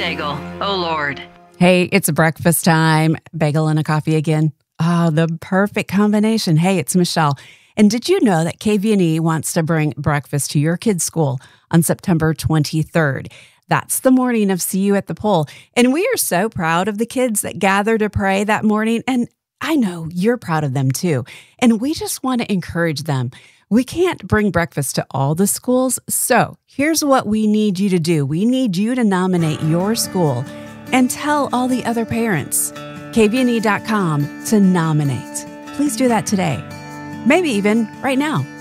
Daigle. Oh, Lord. Hey, it's breakfast time. Bagel and a coffee again. Oh, the perfect combination. Hey, it's Michelle. And did you know that KVNE wants to bring breakfast to your kids' school on September 23rd? That's the morning of See You at the Pole. And we are so proud of the kids that gather to pray that morning. And I know you're proud of them too. And we just want to encourage them. We can't bring breakfast to all the schools. So here's what we need you to do. We need you to nominate your school and tell all the other parents. kvne.com to nominate. Please do that today. Maybe even right now.